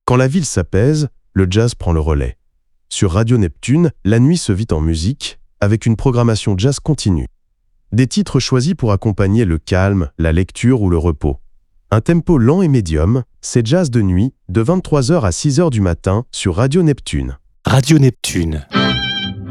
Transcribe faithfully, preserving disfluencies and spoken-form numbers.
Quand la ville s'apaise, le jazz prend le relais. Sur Radio Neptune, la nuit se vit en musique, avec une programmation jazz continue. Des titres choisis pour accompagner le calme, la lecture ou le repos. Un tempo lent et médium, c'est jazz de nuit, de vingt-trois heures à six heures du matin sur Radio Neptune. Radio Neptune.